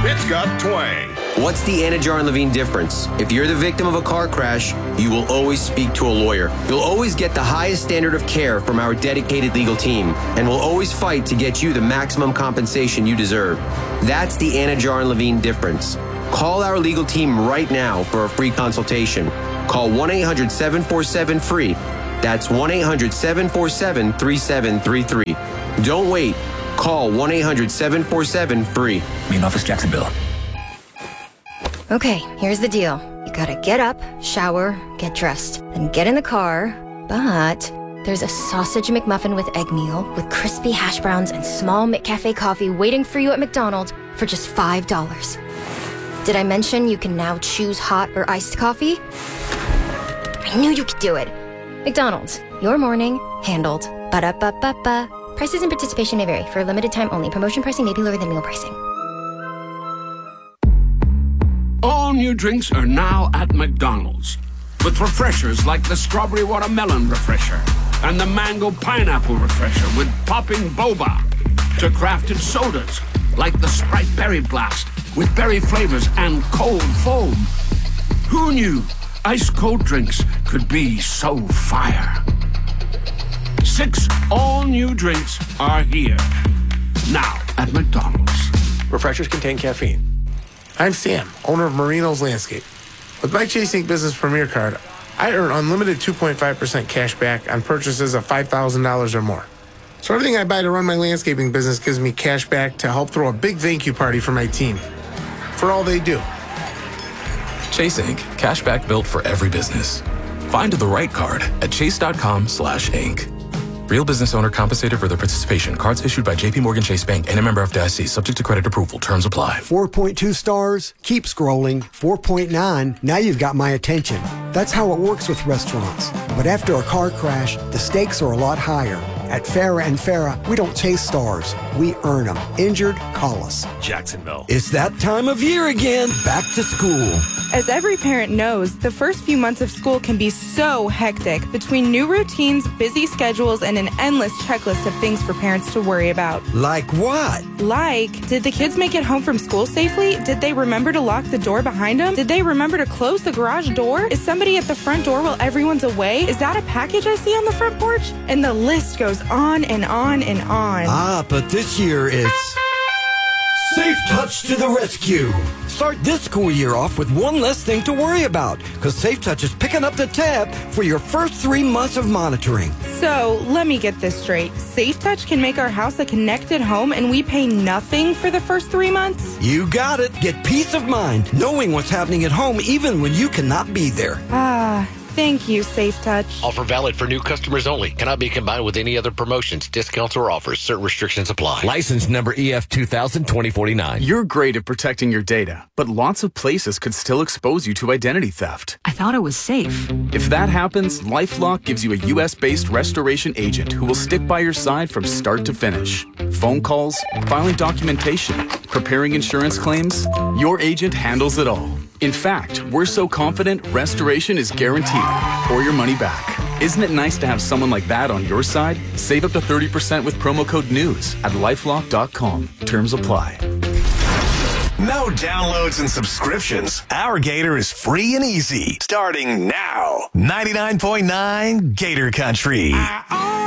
It's got twang. What's the Anajar and Levine difference? If you're the victim of a car crash, you will always speak to a lawyer. You'll always get the highest standard of care from our dedicated legal team, and we'll always fight to get you the maximum compensation you deserve. That's the Anajar and Levine difference. Call our legal team right now for a free consultation. Call 1-800-747-FREE. That's 1-800-747-3733. Don't wait. Call 1-800-747-FREE. Main office, Jacksonville. Okay, here's the deal. You gotta get up, shower, get dressed, then get in the car, but there's a sausage McMuffin with egg meal with crispy hash browns and small McCafe coffee waiting for you at McDonald's for just $5. Did I mention you can now choose hot or iced coffee? I knew you could do it. McDonald's, your morning handled. Ba-da-ba-ba-ba. Prices and participation may vary. For a limited time only. Promotion pricing may be lower than meal pricing. All new drinks are now at McDonald's. With refreshers like the Strawberry Watermelon Refresher and the Mango Pineapple Refresher with popping boba. To crafted sodas like the Sprite Berry Blast with berry flavors and cold foam. Who knew ice cold drinks could be so fire? 6 all-new drinks are here. Now at McDonald's. Refreshers contain caffeine. I'm Sam, owner of Marino's Landscape. With my Chase Ink Business Premier Card, I earn unlimited 2.5% cash back on purchases of $5,000 or more. So everything I buy to run my landscaping business gives me cash back to help throw a big thank you party for my team. For all they do. Chase Ink. Cashback built for every business. Find the right card at chase.com/ink. Real business owner compensated for their participation. Cards issued by J.P. Morgan Chase Bank and a member FDIC. Subject to credit approval. Terms apply. 4.2 stars. Keep scrolling. 4.9. Now you've got my attention. That's how it works with restaurants. But after a car crash, the stakes are a lot higher. At Farah and Farah, we don't chase stars. We earn them. Injured, call us. Jacksonville. It's that time of year again. Back to school. As every parent knows, the first few months of school can be so hectic between new routines, busy schedules, and an endless checklist of things for parents to worry about. Like what? Like, did the kids make it home from school safely? Did they remember to lock the door behind them? Did they remember to close the garage door? Is somebody at the front door while everyone's away? Is that a package I see on the front porch? And the list goes on and on and on. Ah, but this year it's Safe Touch to the rescue. Start this school year off with one less thing to worry about, because Safe Touch is picking up the tab for your first 3 months of monitoring. So, let me get this straight. Safe Touch can make our house a connected home and we pay nothing for the first 3 months? You got it. Get peace of mind knowing what's happening at home even when you cannot be there. Thank you, Safe Touch. Offer valid for new customers only. Cannot be combined with any other promotions, discounts, or offers. Certain restrictions apply. License number EF 2000-2049. You're great at protecting your data, but lots of places could still expose you to identity theft. I thought it was safe. If that happens, LifeLock gives you a U.S.-based restoration agent who will stick by your side from start to finish. Phone calls, filing documentation, preparing insurance claims. Your agent handles it all. In fact, we're so confident restoration is guaranteed or your money back. Isn't it nice to have someone like that on your side? Save up to 30% with promo code NEWS at LifeLock.com. Terms apply. No downloads and subscriptions. Our Gator is free and easy. Starting now. 99.9 Gator Country.